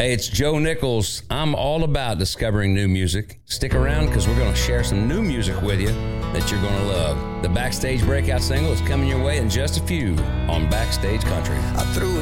Hey, it's Joe Nichols. I'm all about discovering new music. Stick around because we're going to share some new music with you that you're going to love. The Backstage Breakout single is coming your way in just a few on Backstage Country. I threw